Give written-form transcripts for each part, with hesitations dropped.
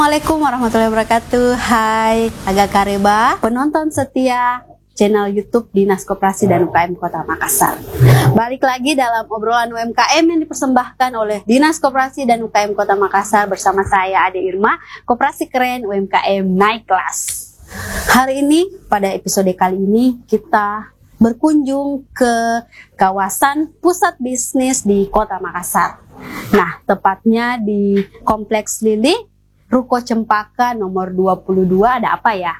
Assalamualaikum warahmatullahi wabarakatuh. Hai Aga Kareba, penonton setia channel YouTube Dinas Koperasi dan UKM Kota Makassar. Balik lagi dalam obrolan UMKM yang dipersembahkan oleh Dinas Koperasi dan UKM Kota Makassar bersama saya Ade Irma, Koperasi Keren UMKM Naik Kelas. Hari ini, pada episode kali ini kita berkunjung ke kawasan pusat bisnis di Kota Makassar. Nah, tepatnya di Kompleks Lili Ruko Cempaka nomor 22. Ada apa ya?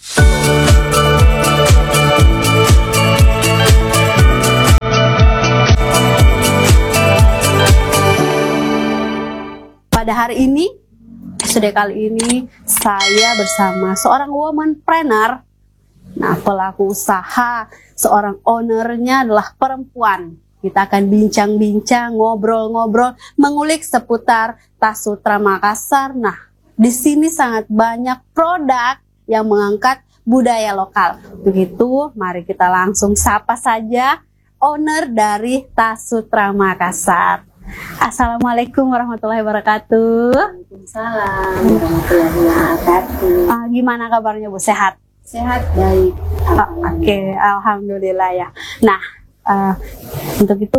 Pada hari ini, episode kali ini saya bersama seorang womanpreneur. Nah, pelaku usaha, seorang ownernya adalah perempuan. Kita akan bincang-bincang, ngobrol-ngobrol, mengulik seputar Tas Sutra Makassar. Nah, di sini sangat banyak produk yang mengangkat budaya lokal. Begitu, mari kita langsung sapa saja owner dari Tas Sutra Makassar. Assalamualaikum warahmatullahi wabarakatuh. Waalaikumsalam warahmatullahi wabarakatuh. Gimana kabarnya Bu? Sehat? Sehat, baik. Oke, alhamdulillah ya. Nah, untuk itu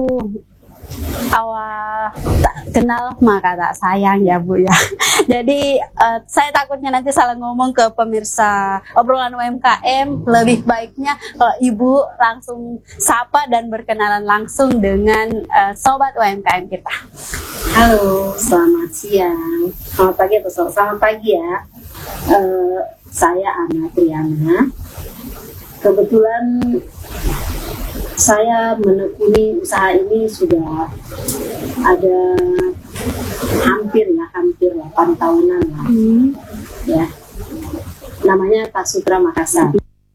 awal tak kenal maka tak sayang ya Bu ya. Jadi saya takutnya nanti salah ngomong ke pemirsa obrolan UMKM. Lebih baiknya kalau Ibu langsung sapa dan berkenalan langsung dengan sobat UMKM kita. Halo, selamat siang, selamat pagi atau selamat pagi ya. Saya Ana Triana. Kebetulan saya menekuni usaha ini sudah ada hampir 8 tahunan lah. Ya. Namanya Tas Sutra Makassar.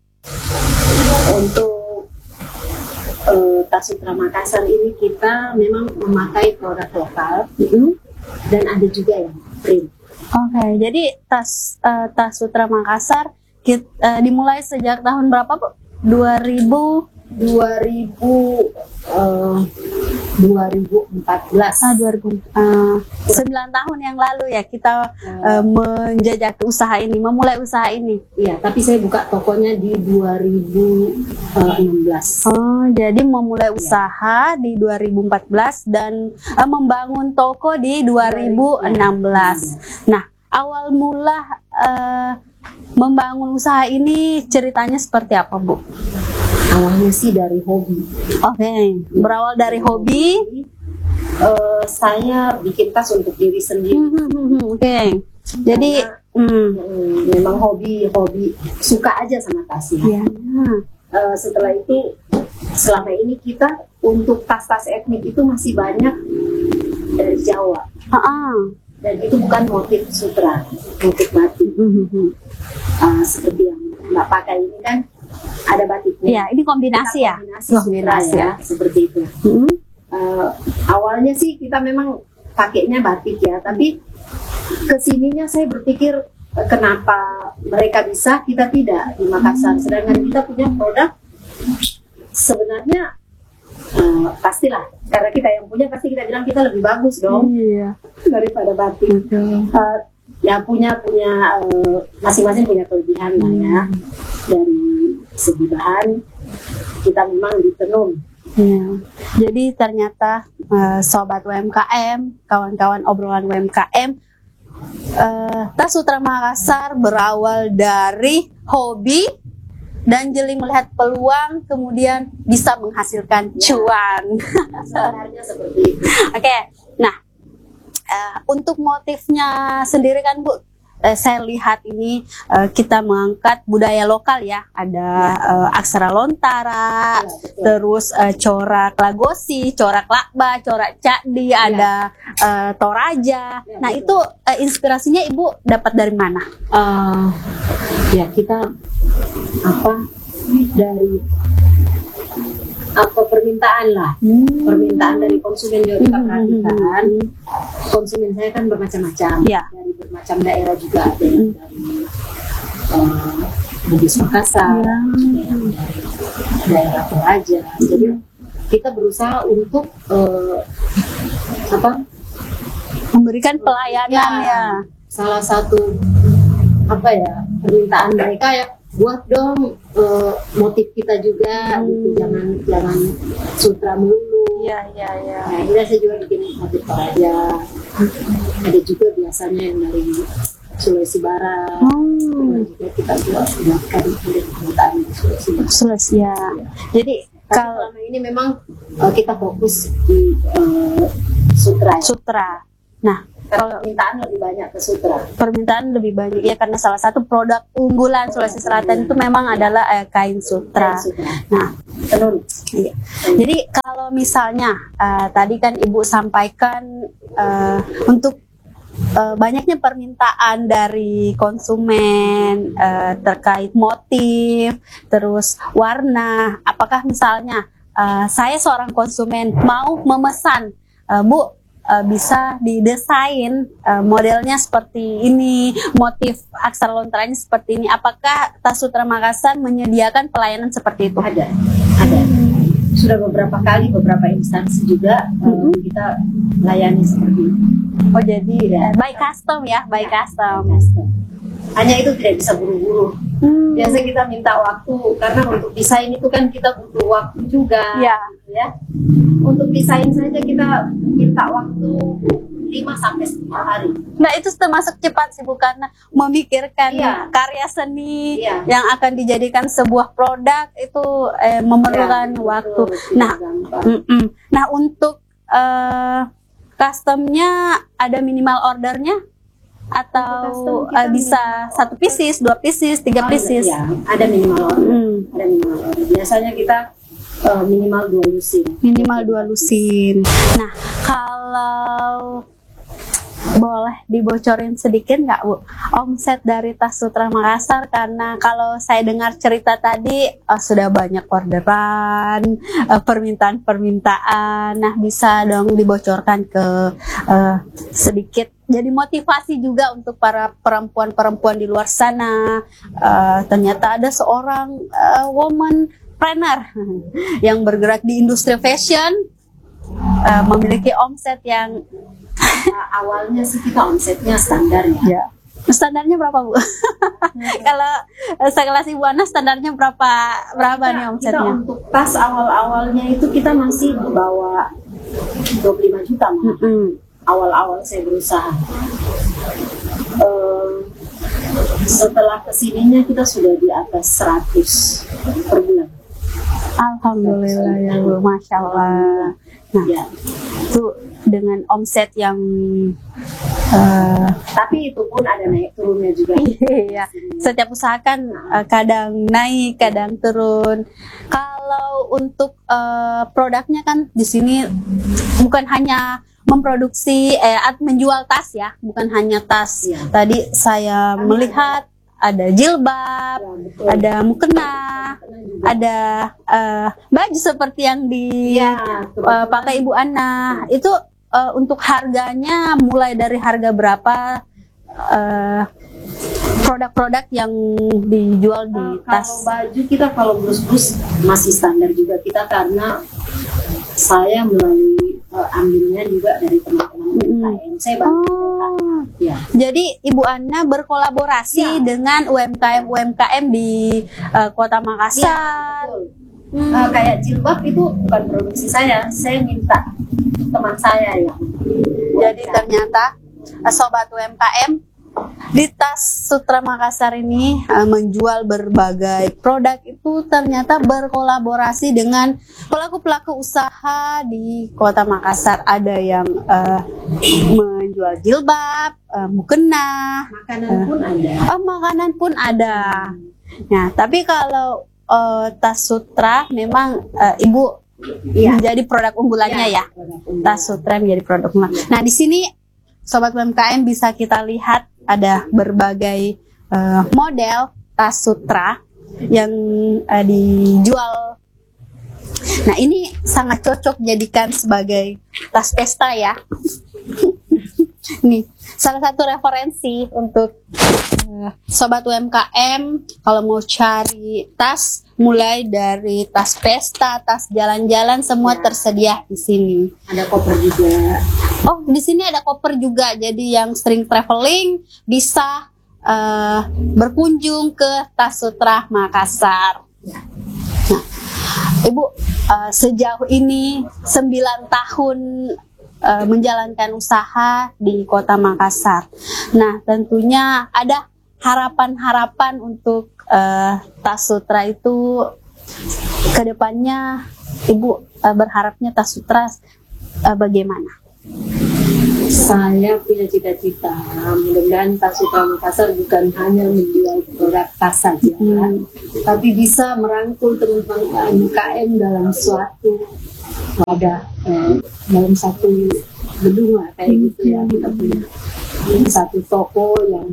Untuk Tas Sutra Makassar ini kita memang memakai produk lokal dan ada juga yang print. Oke, jadi Tas Sutra Makassar dimulai sejak tahun berapa Bu? 2014. 9 tahun yang lalu ya kita menjajaki usaha ini, memulai usaha ini. Iya, tapi saya buka tokonya di 2016. Oh, jadi memulai usaha di 2014 dan membangun toko di 2016. Nah, awal mula membangun usaha ini ceritanya seperti apa Bu? Awalnya sih dari hobi. Oke, berawal dari hobi. Saya bikin tas untuk diri sendiri. Oke. Jadi memang hobi suka aja sama tasnya. Ya. Setelah itu, selama ini kita untuk tas-tas etnik itu masih banyak dari Jawa. Dan itu bukan motif sutra, motif batik. Seperti yang Mbak pakai ini kan ada batiknya. Iya, ini kombinasi ya. Kombinasi ya, seperti itu. Awalnya sih kita memang pakainya batik ya, tapi kesininya saya berpikir kenapa mereka bisa, kita tidak di Makassar. Sedangkan kita punya produk sebenarnya pastilah karena kita yang punya pasti kita bilang kita lebih bagus dong daripada batik. Ya punya masing-masing punya kelebihan lah ya. Dari segi bahan kita memang ditenun. Jadi ternyata sobat UMKM, kawan-kawan obrolan UMKM, Tas Sutra Makassar berawal dari hobi dan jeli melihat peluang, kemudian bisa menghasilkan cuan. Sebenarnya seperti itu. Oke, nah untuk motifnya sendiri kan Bu, saya lihat ini kita mengangkat budaya lokal ya. Ada aksara Lontara, terus corak Lagosi, corak Lakba, corak Cakdi, ada Toraja. Nah itu inspirasinya Ibu dapat dari mana? Ya kita dari permintaan lah, permintaan dari konsumen juga kita perhatikan. Konsumen saya kan bermacam-macam, dari bermacam daerah juga, ada yang dari Bugis Makassar, dari daerah Toraja. Jadi kita berusaha untuk memberikan pelayanan ya. salah satu permintaan mereka ya, buat dong motif kita juga, gitu. Jangan sutra melulu. Iya. Nah, ini saya juga bikin motif Toraja. Ada juga biasanya yang dari Sulawesi Barat. Nah, juga kita buatkan permintaan di Sulawesi Barat. Sulawesi ya. Jadi Kalau selama ini memang kita fokus di sutra. Sutra. Nah, kalau permintaan lebih banyak ke sutra. Permintaan lebih banyak ya, karena salah satu produk unggulan Sulawesi Selatan itu memang adalah kain sutra. Nah, tenun. Iya. Jadi kalau misalnya tadi kan Ibu sampaikan untuk banyaknya permintaan dari konsumen terkait motif, terus warna. Apakah misalnya saya seorang konsumen mau memesan, Bu, bisa didesain modelnya seperti ini, motif aksara lontaranya seperti ini. Apakah Tas Sutra Makassar menyediakan pelayanan seperti itu? Ada. Sudah beberapa kali, beberapa instansi juga kita layani seperti itu. Oh, jadi by custom ya, by custom. Hanya itu tidak bisa buru-buru. Biasa kita minta waktu, karena untuk desain itu kan kita butuh waktu juga. Ya. Untuk desain saja kita minta waktu 5-10 hari. Nah, itu termasuk cepat sih, bukan memikirkan karya seni yang akan dijadikan sebuah produk itu memerlukan waktu. Nah, untuk customnya ada minimal ordernya atau bisa 1 pieces, 2 pieces, 3 pieces? Ada minimal order. Ada minimal order. Biasanya kita minimal 2 lusin. Minimal 2 lusin. Nah, kalau boleh dibocorin sedikit nggak, Bu, omset dari Tas Sutra Makassar? Karena kalau saya dengar cerita tadi sudah banyak orderan, permintaan. Nah, bisa dong dibocorkan ke sedikit, jadi motivasi juga untuk para perempuan-perempuan di luar sana. Ternyata ada seorang woman planner yang bergerak di industri fashion, memiliki omset yang awalnya sih kita omsetnya standar ya. Standarnya berapa, Bu? Kalau sekelas Ibu Ana standarnya berapa nih omsetnya? Kita untuk tas awal-awalnya itu kita masih bawa 25 juta. Awal-awal saya berusaha. Setelah kesininya kita sudah di atas 100 per bulan. Alhamdulillah ya, Bu, Masya Allah. Nah, itu dengan omset yang tapi itu pun ada naik turunnya juga. Iya, setiap usaha kan kadang naik, kadang turun. Kalau untuk produknya kan di sini bukan hanya memproduksi menjual tas ya, bukan hanya tas. Tadi saya melihat ada jilbab, ada mukena, ada baju seperti yang pakai Ibu Ana. Itu untuk harganya mulai dari harga berapa, produk-produk yang dijual di tas? Kalau baju kita, kalau blus-blus masih standar juga kita, karena saya melalui ambilnya juga dari teman-teman UMKM. Saya bantu mereka. Jadi Ibu Ana berkolaborasi dengan UMKM di Kota Makassar. Kayak jilbab itu bukan produksi saya minta teman saya ya. Jadi ternyata sobat UMKM di Tas Sutra Makassar ini menjual berbagai produk itu ternyata berkolaborasi dengan pelaku-pelaku usaha di Kota Makassar. Ada yang menjual jilbab, mukena, makanan pun ada. Nah, tapi kalau Tas Sutra memang Ibu menjadi produk unggulannya ya. Tas Sutra menjadi produk unggulan. Nah, di sini sobat UMKM bisa kita lihat ada berbagai model tas sutra yang dijual. Nah, ini sangat cocok jadikan sebagai tas pesta ya. Nih, salah satu referensi untuk sobat UMKM kalau mau cari tas, mulai dari tas pesta, tas jalan-jalan, semua tersedia di sini. Ada koper juga. Oh, di sini ada koper juga. Jadi yang sering traveling bisa berkunjung ke Tas Sutra Makassar. Nah, Ibu sejauh ini 9 tahun menjalankan usaha di Kota Makassar. Nah, tentunya ada harapan-harapan untuk Tas Sutra itu ke depannya. Ibu berharapnya Tas Sutra bagaimana? Saya punya cita-cita, mudah-mudahan Tas Sutra Makassar bukan hanya menjual produk tas saja, tapi bisa merangkul teman-teman UMKM dalam suatu wadah, dalam satu gedung lah kayak gitu ya. Kita punya satu toko yang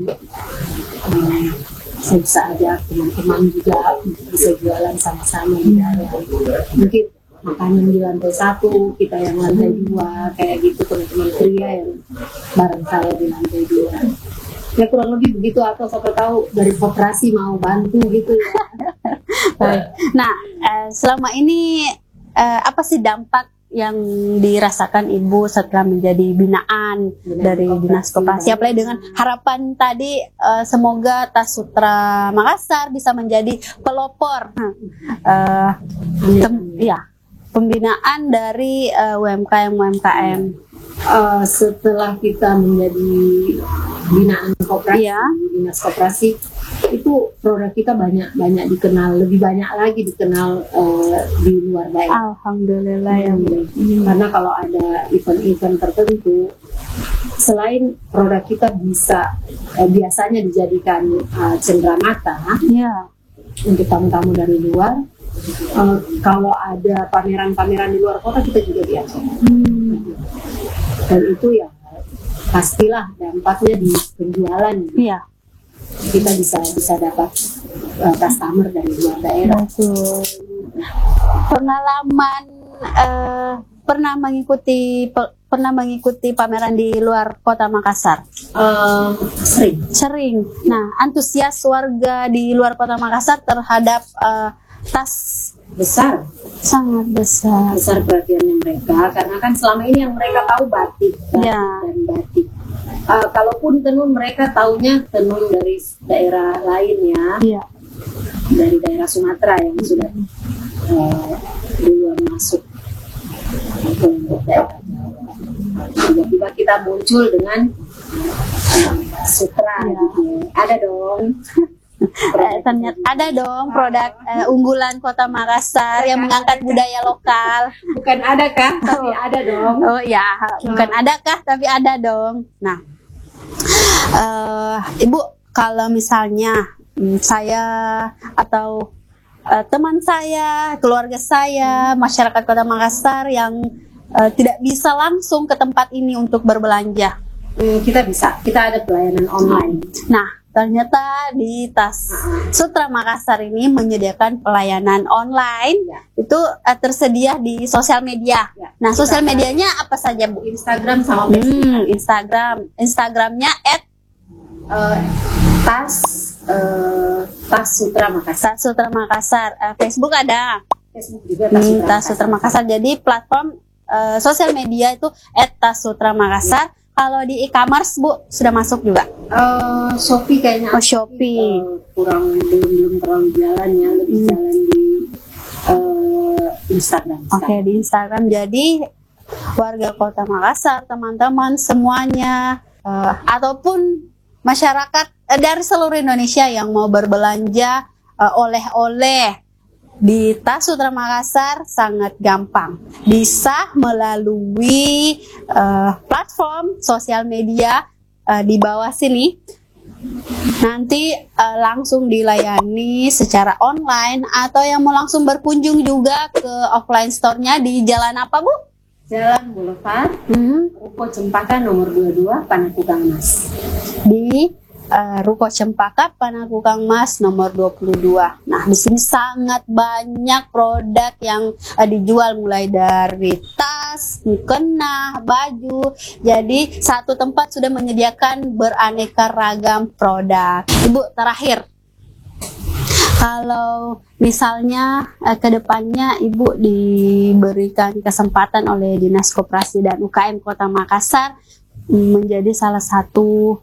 saya bisa ajak teman-teman juga bisa jualan sama-sama di dalam. Mungkin makanan di lantai 1, kita yang lantai 2, kayak gitu, teman-teman pria yang bareng saya di lantai 2. Ya kurang lebih begitu, atau siapa tahu dari koperasi mau bantu gitu ya. Nah, selama ini apa sih dampak yang dirasakan Ibu setelah menjadi binaan dari Dinas Koperasi? Apalagi dengan harapan tadi semoga Tas Sutra Makassar bisa menjadi pelopor pembinaan dari UMKM. Setelah kita menjadi binaan koperasi, Dinas Koperasi, itu produk kita banyak dikenal, lebih banyak lagi dikenal di luar daerah. Alhamdulillah ya. Karena kalau ada event-event tertentu, selain produk kita bisa biasanya dijadikan cenderamata untuk tamu-tamu dari luar. Kalau ada pameran-pameran di luar kota, kita juga diajak. Dan itu ya pastilah dampaknya di penjualan. Kita bisa dapat customer dari luar daerah. Pengalaman pernah mengikuti pameran di luar Kota Makassar? Sering. Nah, antusias warga di luar Kota Makassar terhadap tas besar, sangat besar perhatiannya mereka, karena kan selama ini yang mereka tahu batik dan batik. Kalaupun tenun, mereka taunya tenun dari daerah lain dari daerah Sumatera yang sudah duluan masuk ke daerah Jawa. Tiba-tiba kita muncul dengan sutra gitu. Ada dong. Ternyata ada dong produk unggulan Kota Makassar yang mengangkat budaya lokal. Bukan adakah, tapi ada dong. Oh ya, bukan adakah, tapi ada dong. Nah, Ibu, kalau misalnya saya atau teman saya, keluarga saya, masyarakat Kota Makassar yang tidak bisa langsung ke tempat ini untuk berbelanja, kita ada pelayanan online. Nah, ternyata di Tas Sutra Makassar ini menyediakan pelayanan online. Itu tersedia di sosial media. Nah, sosial medianya apa saja, Bu? Instagram sama Facebook. Instagramnya Tas Sutra Makassar. Tas Sutra Makassar. Facebook ada. Facebook juga Tas Sutra Makassar. Jadi platform sosial media itu @Tas Sutra Makassar. Kalau di e-commerce, Bu, sudah masuk juga? Shopee kayaknya. Oh, Shopee. Belum terlalu jalan ya, lebih jalan di Instagram. Oke, di Instagram. Jadi warga Kota Makassar, teman-teman semuanya, ataupun masyarakat dari seluruh Indonesia yang mau berbelanja oleh-oleh di Tas Sutra Makassar sangat gampang, bisa melalui platform sosial media di bawah sini. Nanti langsung dilayani secara online, atau yang mau langsung berkunjung juga ke offline store-nya di jalan apa, Bu? Jalan Boulevard, Ruko Cempaka nomor 22, Panakukang Mas. Di Ruko Cempaka Panakukang Mas nomor 22. Nah, di sini sangat banyak produk yang dijual, mulai dari tas, mukena, baju. Jadi satu tempat sudah menyediakan beraneka ragam produk. Ibu, terakhir, Kalau misalnya ke depannya Ibu diberikan kesempatan oleh Dinas Koperasi dan UKM Kota Makassar menjadi salah satu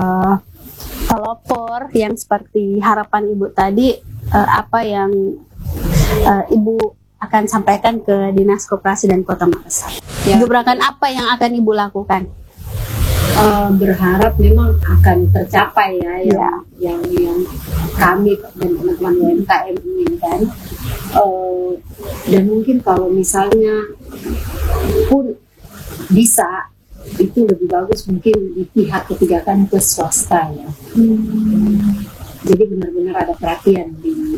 pelopor yang seperti harapan Ibu tadi, apa yang Ibu akan sampaikan ke Dinas Koperasi dan Kota Makassar? Ya. Gebrakan apa yang akan Ibu lakukan? Berharap memang akan tercapai ya, yang kami dan teman-teman UMKM inginkan. Dan mungkin kalau misalnya pun bisa, itu lebih bagus mungkin di pihak ketiga kan ke swasta ya. Jadi benar-benar ada perhatian di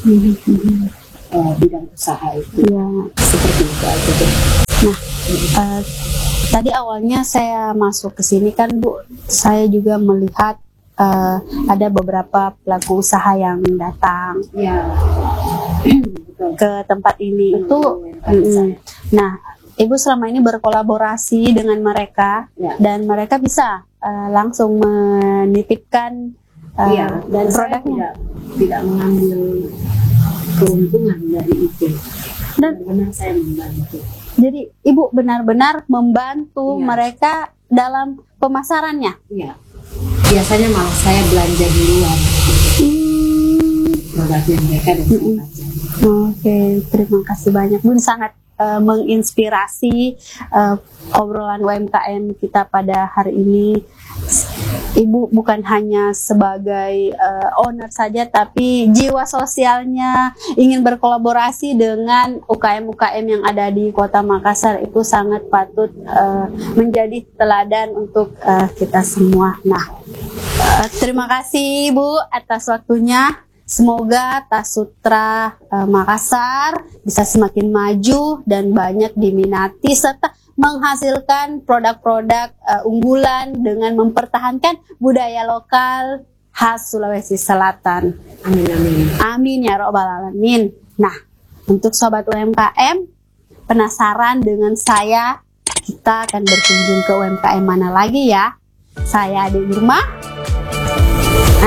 bidang usaha itu. Ya. Seperti itu aja. Nah, tadi awalnya saya masuk ke sini kan Bu, saya juga melihat ada beberapa pelaku usaha yang datang Ya. ke tempat ini. Nah, Ibu selama ini berkolaborasi dengan mereka, Ya. dan mereka bisa langsung menitipkan Dan saya produknya. tidak mengambil keuntungan dari itu. Dan Benar saya membantu. jadi Ibu benar-benar membantu Iya. mereka dalam pemasarannya. Iya. Biasanya malah saya belanja duluan produknya mereka dan saya baca. Oke, terima kasih banyak Bu, sangat menginspirasi obrolan UMKM kita pada hari ini. Ibu bukan hanya sebagai owner saja, tapi jiwa sosialnya ingin berkolaborasi dengan UKM-UKM yang ada di Kota Makassar itu sangat patut menjadi teladan untuk kita semua. Nah, terima kasih Bu atas waktunya. Semoga Tasutra Makassar bisa semakin maju dan banyak diminati serta menghasilkan produk-produk unggulan dengan mempertahankan budaya lokal khas Sulawesi Selatan. Amin amin. Amin ya robbal alamin. Nah, untuk sobat UMKM penasaran dengan saya, kita akan berkunjung ke UMKM mana lagi ya? Saya Ade Irma.